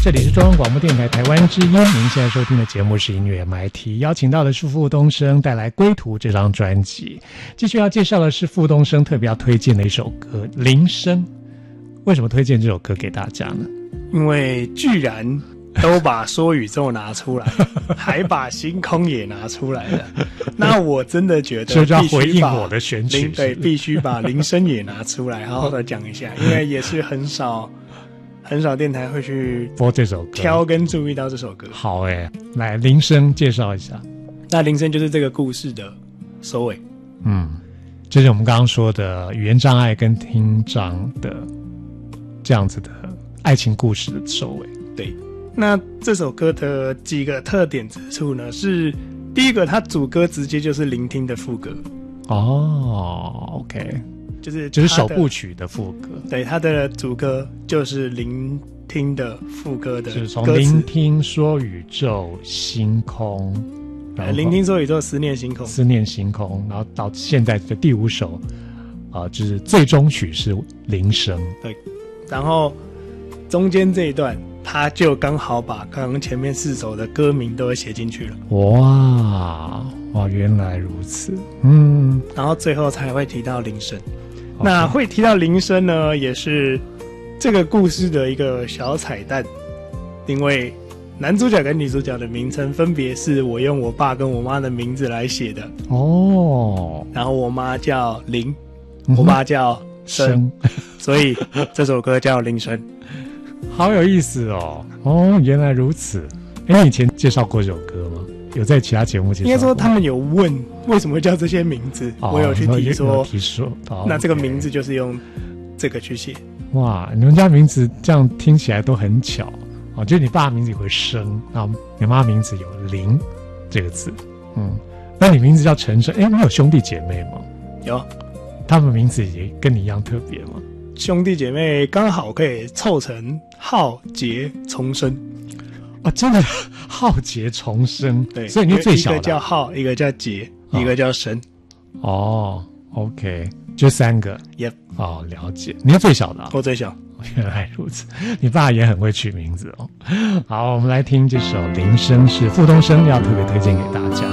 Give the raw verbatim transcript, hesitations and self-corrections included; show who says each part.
Speaker 1: 这里是中央广播电台台湾之音，您现在收听的节目是音乐 M I T， 邀请到的是傅东升带来《归途》这张专辑。继续要介绍的是傅东升特别要推荐的一首歌《铃声》。为什么推荐这首歌给大家呢？
Speaker 2: 因为居然都把说宇宙拿出来还把星空也拿出来了，那我真的觉得
Speaker 1: 这就要回应我的选曲，
Speaker 2: 对，必须把铃声也拿出来好好的讲一下，因为也是很少很少电台会去
Speaker 1: 播这首歌，
Speaker 2: 挑跟注意到这首歌。
Speaker 1: 好诶，来铃声介绍一下。
Speaker 2: 那铃声就是这个故事的收尾。
Speaker 1: 嗯，这是我们刚刚说的语言障碍跟听障的这样子的爱情故事的收尾。
Speaker 2: 对，那这首歌的几个特点之处呢，是第一个，它主歌直接就是聆听的副歌。
Speaker 1: 哦 ，OK，
Speaker 2: 就是
Speaker 1: 就是首部曲的副歌。
Speaker 2: 对，它的主歌就是聆听的副歌的歌词，
Speaker 1: 就是从聆听说宇宙星空，
Speaker 2: 然后聆听说宇宙思念星空，
Speaker 1: 思念星空，然后到现在的第五首，呃，就是最终曲是铃声。
Speaker 2: 对，然后中间这一段，他就刚好把刚刚前面四首的歌名都写进去了。
Speaker 1: 哇哇，原来如此。嗯，
Speaker 2: 然后最后才会提到铃声。Okay. 那会提到铃声呢，也是这个故事的一个小彩蛋，因为男主角跟女主角的名称分别是我用我爸跟我妈的名字来写的哦。然后我妈叫铃，我爸叫声，所以这首歌叫铃声。
Speaker 1: 好有意思哦！哦，原来如此。哎，你以前介绍过这首歌吗？有在其他节目介绍过？
Speaker 2: 应该说他们有问为什么会叫这些名字，哦、我有去提说，
Speaker 1: 提说、哦，
Speaker 2: 那这个名字就是用这个去写。
Speaker 1: 哇，你们家名字这样听起来都很巧哦，就是你爸名字有个声，然后你妈名字有铃这个字，嗯，那你名字叫陈升，哎，你有兄弟姐妹吗？
Speaker 2: 有，
Speaker 1: 他们名字也跟你一样特别吗？
Speaker 2: 兄弟姐妹刚好可以凑成浩劫重生
Speaker 1: 啊！真的浩劫重生，
Speaker 2: 对，
Speaker 1: 所以你是最小的、啊，
Speaker 2: 一个叫浩，一个叫劫、哦，一个叫神。
Speaker 1: 哦 ，OK， 就三个。
Speaker 2: Yep。
Speaker 1: 哦，了解。你是最小的、啊，
Speaker 2: 我最小。
Speaker 1: 原来如此，你爸也很会取名字哦。好，我们来听这首《铃声》，是傅东升要特别推荐给大家。